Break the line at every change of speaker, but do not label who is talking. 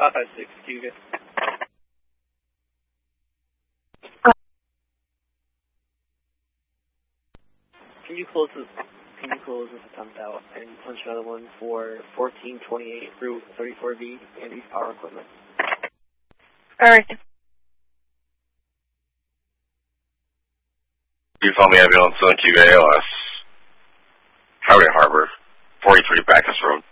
556, Cuba. Can you close this attempt out and punch another one for 1428 Route 34B and East Power Equipment?
Alright.
You found the ambulance on QALS. Howdy Harbor, 43 Bacchus Road.